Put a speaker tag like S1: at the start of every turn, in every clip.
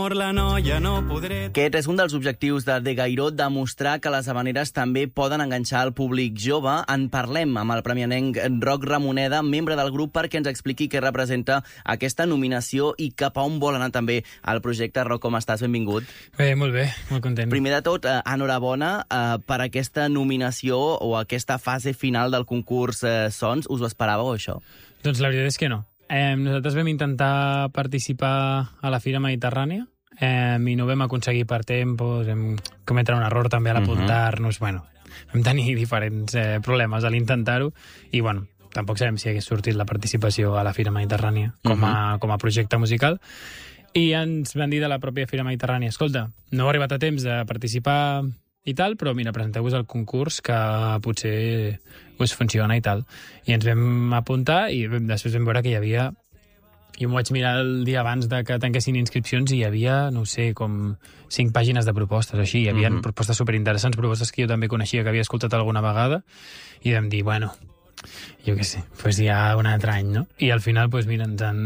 S1: La noia no podré...
S2: Aquest és un dels objectius de De Gairó, demostrar que les havaneres també poden enganxar el públic jove. En parlem amb el premianenc Roc Ramoneda, membre del grup, perquè ens expliqui què representa aquesta nominació i cap a on vol anar també el projecte. Roc, com estàs? Benvingut.
S3: Bé, molt content.
S2: Primer de tot, enhorabona per aquesta nominació o aquesta fase final del concurs Sons. Us ho esperàveu, això?
S3: Doncs la veritat és que no. Nosaltres vam intentar participar a la Fira Mediterrània i no vam aconseguir per temps, vam cometre un error també a l'apuntar-nos, vam tenir diferents problemes a l'intentar-ho i, tampoc sabem si hagués sortit la participació a la Fira Mediterrània com a projecte musical. I ens van dir de la pròpia Fira Mediterrània, escolta, no heu arribat a temps de participar i tal, però mira, presenteu-vos al concurs que potser us funciona i tal. I ens vam apuntar i després vam veure que hi havia... Jo m'ho vaig mirar el dia abans de que tanquessin inscripcions i hi havia, no sé, com 5 pàgines de propostes, així. Hi havia propostes superinteressants, propostes que jo també coneixia, que havia escoltat alguna vegada, i vam dir, jo què sé, doncs ja un altre any, no? I al final, mira,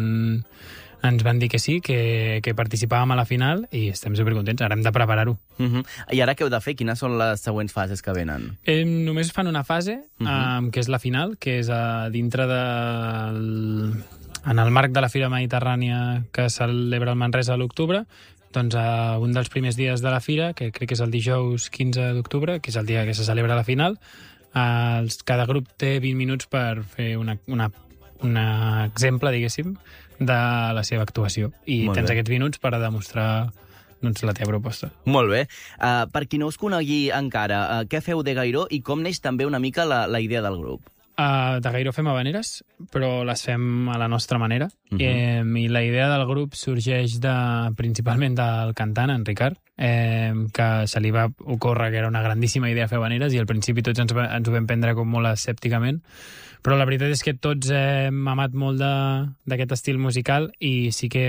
S3: ens van dir que sí, que participàvem a la final i estem supercontents, ara hem de preparar-ho.
S2: I ara què heu de fer? Quines són les següents fases que venen?
S3: Només fan una fase, que és la final, que és dintre en el marc de la Fira Mediterrània que celebra el Manresa a l'octubre, doncs un dels primers dies de la Fira, que crec que és el dijous 15 d'octubre, que és el dia que se celebra la final, cada grup té 20 minuts per fer un exemple, diguéssim, de la seva actuació. I tens aquests minuts per a demostrar la teva proposta.
S2: Molt bé. Per qui no us conegui encara, què feu De Gairó i com neix també una mica la idea del grup?
S3: De Gairó fem havaneres, però les fem a la nostra manera. I la idea del grup sorgeix principalment del cantant, en Ricard, que se li va ocórrer que era una grandíssima idea fer havaneres i al principi tots ens ho vam prendre com molt escèpticament, però la veritat és que tots hem amat molt d'aquest estil musical i sí que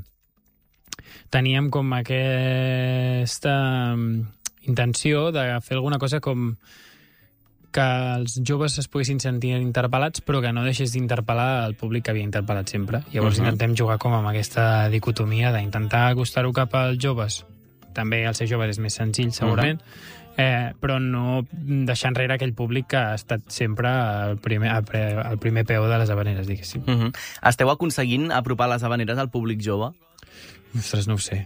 S3: teníem com aquesta intenció de fer alguna cosa com que els joves es poguessin sentir interpel·lats, però que no deixés d'interpel·lar el públic que havia interpel·lat sempre. Llavors intentem jugar com amb aquesta dicotomia d'intentar acostar-ho cap als joves. També el ser joves és més senzill, segurament, però no deixar enrere aquell públic que ha estat sempre al primer peu de les havaneres, diguéssim.
S2: Esteu aconseguint apropar les havaneres al públic jove?
S3: Ostres, no ho sé.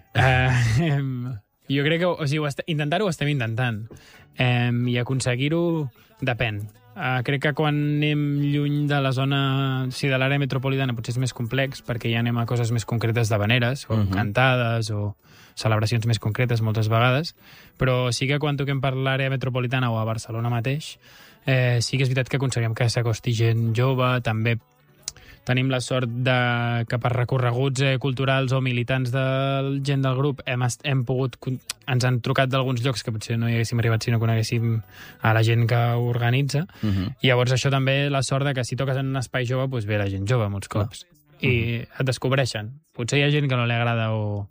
S3: Jo crec que intentar-ho estem intentant. I aconseguir-ho depèn. Crec que quan anem lluny de la zona, de l'àrea metropolitana, potser és més complex, perquè ja anem a coses més concretes d'havaneres, o cantades, o celebracions més concretes moltes vegades, però sí que quan toquem per l'àrea metropolitana o a Barcelona mateix, sí que és veritat que aconseguim que s'acosti gent jove, també tenim la sort que per recorreguts culturals o militants de gent del grup ens han trucat d'alguns llocs que potser no hi haguéssim arribat si no coneguéssim a la gent que ho organitza. I llavors això també la sort que si toques en un espai jove ve la gent jove molts cops. I et descobreixen. Potser hi ha gent que no li agrada o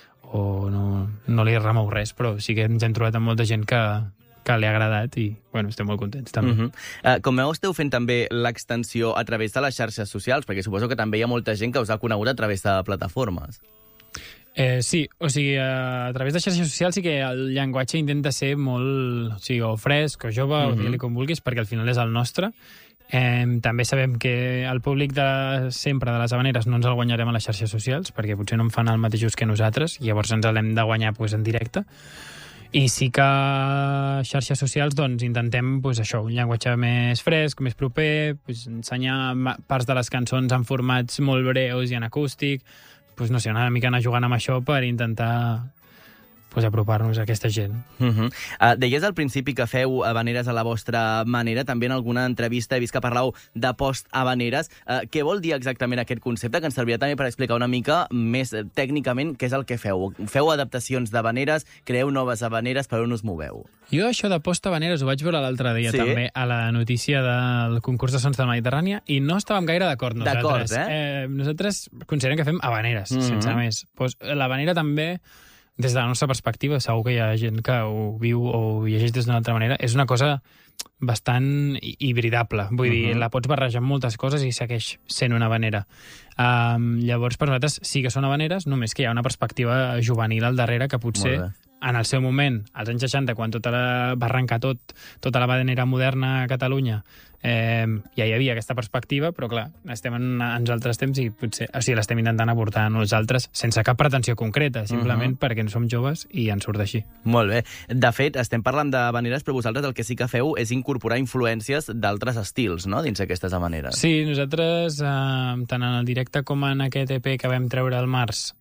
S3: no li remou res, però sí que ens hem trobat amb molta gent que li ha agradat i, estem molt contents també.
S2: Com veu, esteu fent també l'extensió a través de les xarxes socials, perquè suposo que també hi ha molta gent que us ha conegut a través de plataformes.
S3: Sí, a través de xarxes socials sí que el llenguatge intenta ser molt, o fresc, o jove, o digue-li com vulguis, perquè al final és el nostre. També sabem que el públic de sempre de les havaneres no ens el guanyarem a les xarxes socials, perquè potser no en fan el mateixos que nosaltres, i llavors ens l'hem de guanyar en directe. I sí que a xarxes socials intentem un llenguatge més fresc, més proper, ensenyar parts de les cançons en formats molt breus i en acústic, una mica anar jugant amb això per intentar apropar-nos a aquesta gent.
S2: Deies al principi que feu havaneres a la vostra manera, també en alguna entrevista he vist que parlàveu de post-havaneres. Què vol dir exactament aquest concepte? Que ens serviria també per explicar una mica més tècnicament què és el que feu. Feu adaptacions d'havaneres, creeu noves havaneres, per on us moveu?
S3: Jo això de post-havaneres ho vaig veure l'altre dia també a la notícia del concurs de Sons de la Mediterrània i no estàvem gaire d'acord nosaltres.
S2: D'acord,
S3: Nosaltres considerem que fem havaneres, sense més. L'havanera també des de la nostra perspectiva, segur que hi ha gent que ho viu o ho llegeix des d'una altra manera, és una cosa bastant hibridable. Vull dir, la pots barrejar amb moltes coses i segueix sent una habanera. Llavors, per nosaltres sí que són habaneres, només que hi ha una perspectiva juvenil al darrere que potser en el seu moment, als anys 60, quan va arrencar tota la habanera moderna a Catalunya, ja hi havia aquesta perspectiva, però clar, estem en altres temps i potser, o sigui, l'estem intentant aportar a nosaltres sense cap pretensió concreta, simplement perquè no som joves i ens surt així.
S2: Molt bé. De fet, estem parlant d'habaneres, però vosaltres el que sí que feu és incorporar influències d'altres estils, no?, dins aquestes habaneres.
S3: Sí, nosaltres, tant en el directe com en aquest EP que vam treure al març,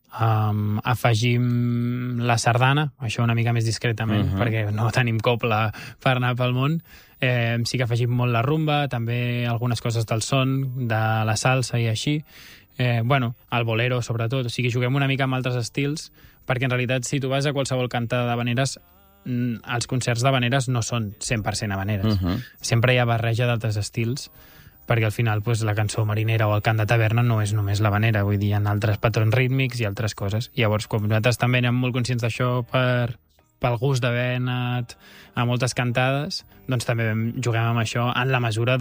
S3: afegim la sardana, això una mica més discretament, perquè no tenim copla per anar pel món. Sí que afegim molt la rumba, també algunes coses del son, de la salsa i així. El bolero, sobretot. O sigui, juguem una mica amb altres estils, perquè en realitat, si tu vas a qualsevol cantada d'habaneres, els concerts d'habaneres no són 100% habaneres. Sempre hi ha barreja d'altres estils, perquè al final la cançó marinera o el cant de taverna no és només l'habanera, vull dir, hi ha altres patrons rítmics i altres coses. Llavors, com nosaltres també anem molt conscients d'això pel gust d'haver anat a moltes cantades, doncs també juguem amb això en la mesura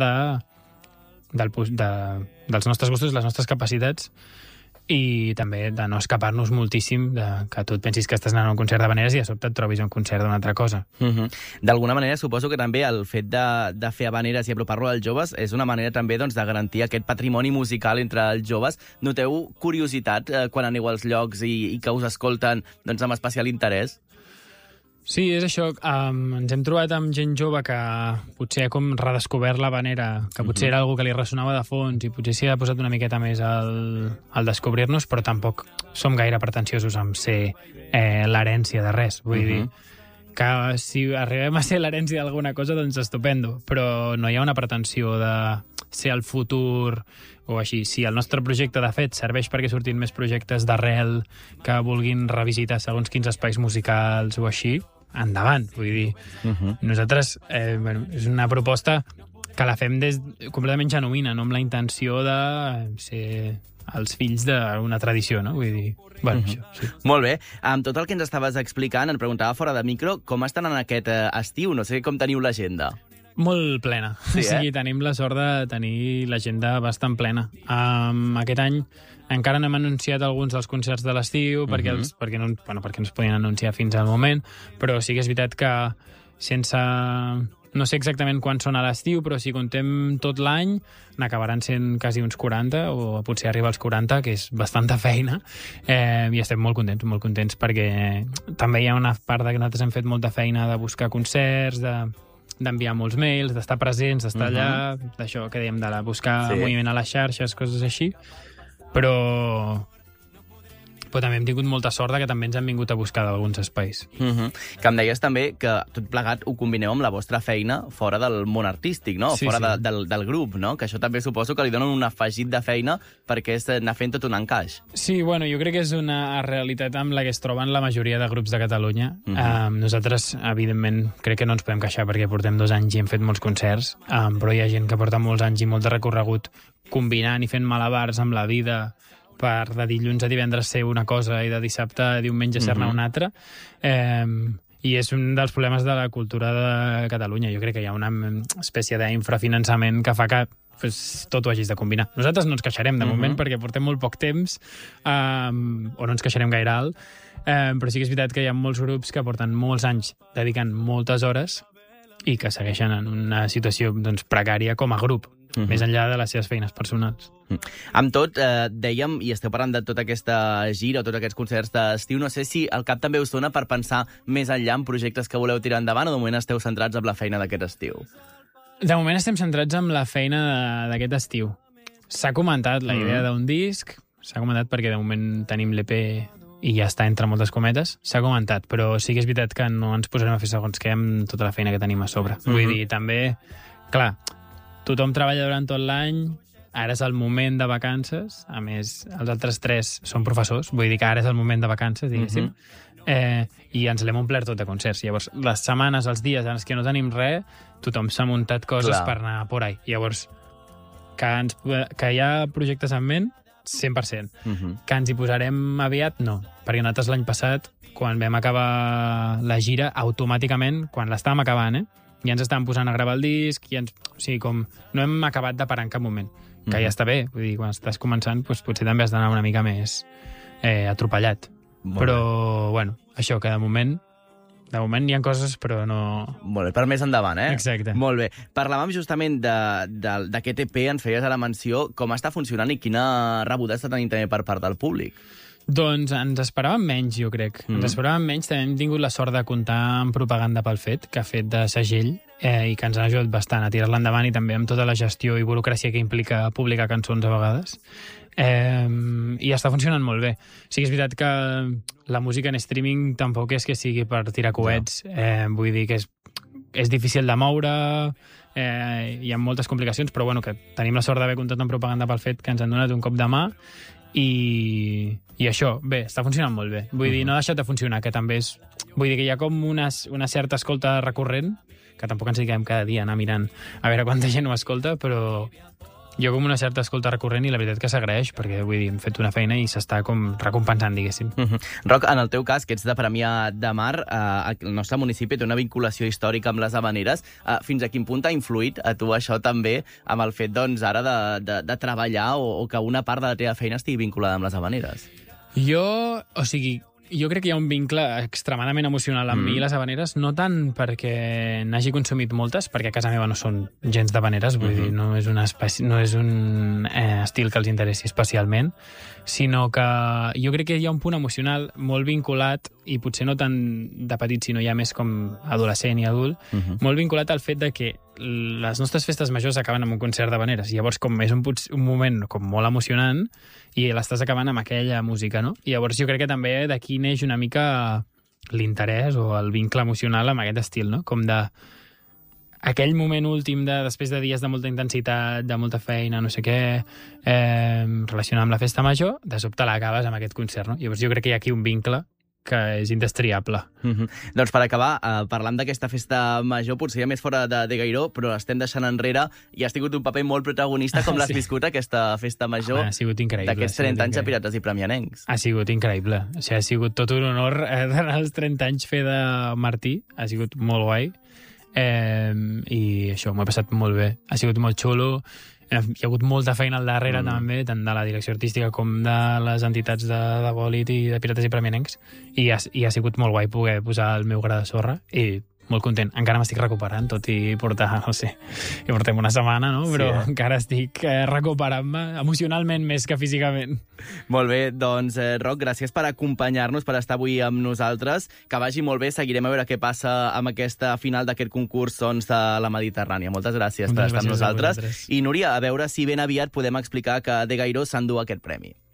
S3: dels nostres gustos, les nostres capacitats, i també de no escapar-nos moltíssim, que tu et pensis que estàs anant a un concert d'habaneres i de sobte et trobis un concert d'una altra cosa.
S2: D'alguna manera, suposo que també el fet de fer habaneres i apropar-lo als joves és una manera també de garantir aquest patrimoni musical entre els joves. Noteu curiositat quan aneu als llocs i que us escolten amb especial interès?
S3: Sí, és això. Ens hem trobat amb gent jove que potser ha com redescobert l'habanera, que potser era algo que li ressonava de fons i potser s'hi ha posat una miqueta més al descobrir-nos, però tampoc som gaire pretensiosos amb ser l'herència de res. Vull dir que si arribem a ser l'herència d'alguna cosa, doncs estupendo, però no hi ha una pretensió de ser el futur o així. Si el nostre projecte, de fet, serveix perquè surtin més projectes d'arrel que vulguin revisitar segons quins espais musicals o així, endavant. Vull dir, nosaltres, és una proposta que la fem completament genuïna, no amb la intenció de ser els fills d'una tradició, no? Vull dir, això, sí.
S2: Molt bé. Amb tot el que ens estaves explicant, em preguntava fora de micro, com estan en aquest estiu? No sé com teniu l'agenda.
S3: Molt plena.
S2: Sí,
S3: O sigui, tenim la sort de tenir l'agenda bastant plena. Aquest any encara no hem anunciat alguns dels concerts de l'estiu, perquè no es podien anunciar fins al moment, però sí que és veritat que sense... No sé exactament quan són a l'estiu, però si contem tot l'any, n'acabaran sent quasi uns 40, o potser arriba als 40, que és bastanta feina, i estem molt contents, perquè també hi ha una part que nosaltres hem fet molta feina de buscar concerts, d'enviar molts mails, d'estar presents, d'estar allà, d'això que dèiem, de buscar moviment a les xarxes, coses així, però també hem tingut molta sort que també ens han vingut a buscar d'alguns espais.
S2: Que em deies també que tot plegat ho combineu amb la vostra feina fora del món artístic, no? Fora del grup, no? Que això també suposo que li donen un afegit de feina perquè és anar fent tot un encaix.
S3: Sí, jo crec que és una realitat amb la que es troben la majoria de grups de Catalunya. Nosaltres, evidentment, crec que no ens podem queixar perquè portem 2 anys i hem fet molts concerts, però hi ha gent que porta molts anys i molt de recorregut combinant i fent malabars amb la vida per de dilluns a divendres ser una cosa i de dissabte a diumenge ser-ne una altra. I és un dels problemes de la cultura de Catalunya. Jo crec que hi ha una espècie d'infrafinançament que fa que tot ho hagis de combinar. Nosaltres no ens queixarem de moment perquè portem molt poc temps, o no ens queixarem gaire alt, però sí que és veritat que hi ha molts grups que porten molts anys dedicant moltes hores i que segueixen en una situació precària com a grup, més enllà de les seves feines personals.
S2: Amb tot, dèiem, i esteu parlant de tota aquesta gira o tots aquests concerts d'estiu, no sé si al cap també us dona per pensar més enllà en projectes que voleu tirar endavant o de moment esteu centrats en la feina d'aquest estiu?
S3: De moment estem centrats en la feina d'aquest estiu. S'ha comentat la idea d'un disc, s'ha comentat perquè de moment tenim l'EP i ja està entre moltes cometes, s'ha comentat, però sí que és veritat que no ens posarem a fer segons què amb tota la feina que tenim a sobre. Vull dir, també, clar, tothom treballa durant tot l'any, ara és el moment de vacances, a més, els altres 3 són professors, vull dir que ara és el moment de vacances, diguéssim, i ens l'hem omplert tot de concerts. Llavors, les setmanes, els dies en els que no tenim res, tothom s'ha muntat coses per anar por ahí. Llavors, que hi ha projectes en ment, 100%. Que ens hi posarem aviat, no. Perquè nosaltres l'any passat, quan vam acabar la gira, automàticament, quan l'estàvem acabant, ja ens estàvem posant a gravar el disc, o sigui, com no hem acabat de parar en cap moment. Que ja està bé, vull dir, quan estàs començant, doncs potser també has d'anar una mica més atropellat. Però, bueno, això, que de moment hi ha coses, però no...
S2: Molt bé, per més endavant,
S3: Exacte.
S2: Molt bé. Parlàvem justament d'aquest EP, ens feies a la menció, com està funcionant i quina rebuda està tenint també per part del públic.
S3: Doncs ens esperàvem menys, jo crec. Ens esperàvem menys. També hem tingut la sort de comptar amb Propaganda pel Fet, que ha fet de segell i que ens ha ajudat bastant a tirar-la endavant i també amb tota la gestió i burocràcia que implica publicar cançons a vegades. I està funcionant molt bé. Sí que és veritat que la música en streaming tampoc és que sigui per tirar coets. Vull dir que és difícil de moure, hi ha moltes complicacions, però bueno, que tenim la sort d'haver comptat amb Propaganda pel Fet, que ens han donat un cop de mà, i això, bé, està funcionant molt bé. Vull dir, no ha deixat de funcionar, que també és... Vull dir que hi ha com una certa escolta recurrent, que tampoc ens dediquem cada dia a anar mirant a veure quanta gent ho escolta, però hi ha com una certa escolta recurrent i la veritat que s'agraeix, perquè vull dir, hem fet una feina i s'està com recompensant, diguéssim.
S2: Roc, en el teu cas, que ets de Premià de Mar, el nostre municipi té una vinculació històrica amb les Havaneres. Fins a quin punt ha influït a tu això també amb el fet, doncs, ara de treballar o que una part de la teva feina estigui vinculada amb les Havaneres?
S3: Jo crec que hi ha un vincle extremadament emocional amb mi i les Havaneres, no tant perquè n'hagi consumit moltes, perquè a casa meva no són gens d'Havaneres, vull dir, no és un estil que els interessi especialment, sinó que jo crec que hi ha un punt emocional molt vinculat, i potser no tant de petit, sinó ja més com adolescent i adult, molt vinculat al fet de que les nostres festes majors acaben amb un concert d'Havaneres. Llavors, com és un moment com molt emocionant, i l'estàs acabant amb aquella música, no? I llavors jo crec que també d'aquí neix una mica l'interès o el vincle emocional amb aquest estil, no? Com de aquell moment últim després de dies de molta intensitat, de molta feina, no sé què, relacionat amb la festa major, de sobte l'acabes amb aquest concert, no? Llavors jo crec que hi ha aquí un vincle que és indestriable.
S2: Doncs per acabar, parlant d'aquesta festa major, potser ja més fora de Gairó, però l'estem deixant enrere i has tingut un paper molt protagonista. Com l'has viscut, aquesta festa major?
S3: Ha sigut increïble.
S2: D'aquests 30 anys de Pirates i Premianencs.
S3: Ha sigut increïble. O sigui, ha sigut tot un honor d'anar als 30 anys fer de Martí. Ha sigut molt guai. I això, m'ho he passat molt bé. Ha sigut molt xulo. Hi ha hagut molta feina al darrere també, tant de la direcció artística com de les entitats de Bòlit i de Pirates i Premianencs, i ha sigut molt guai poder posar el meu gra de sorra i molt content. Encara m'estic recuperant, tot i portar, no sé, i portem una setmana, no? Però encara estic recuperant-me emocionalment més que físicament.
S2: Molt bé, doncs, Roc, gràcies per acompanyar-nos, per estar avui amb nosaltres. Que vagi molt bé, seguirem a veure què passa amb aquesta final d'aquest concurs de la Mediterrània. Moltes gràcies per estar amb nosaltres. I, Núria, a veure si ben aviat podem explicar que De Gairó s'endú aquest premi.